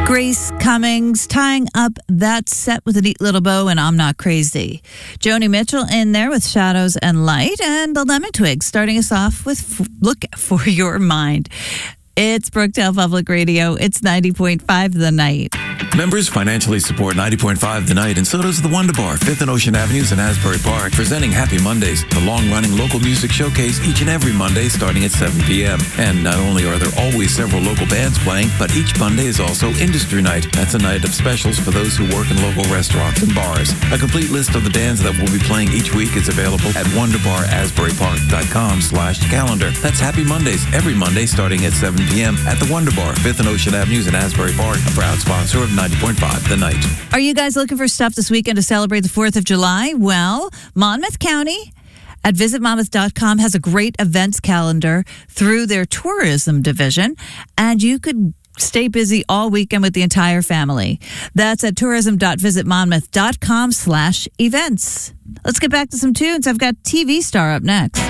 Grace Cummings tying up that set with a neat little bow, and I'm Not Crazy. Joni Mitchell in there with Shadows and Light, and the Lemon Twigs starting us off with Look for Your Mind. It's Brookdale Public Radio. It's 90.5 The Night. Members financially support 90.5 The Night, and so does the Wonder Bar, 5th and Ocean Avenues in Asbury Park, presenting Happy Mondays, the long-running local music showcase each and every Monday starting at 7 p.m. And not only are there always several local bands playing, but each Monday is also Industry Night. That's a night of specials for those who work in local restaurants and bars. A complete list of the bands that will be playing each week is available at wonderbarasburypark.com/calendar. That's Happy Mondays, every Monday starting at 7 p.m. at the Wonder Bar, 5th and Ocean Avenues in Asbury Park, a proud sponsor of 90.5 The Night. Are you guys looking for stuff this weekend to celebrate the 4th of July? Well, Monmouth County at visitmonmouth.com has a great events calendar through their tourism division, and you could stay busy all weekend with the entire family. That's at tourism.visitmonmouth.com/events. Let's get back to some tunes. I've got TV Star up next.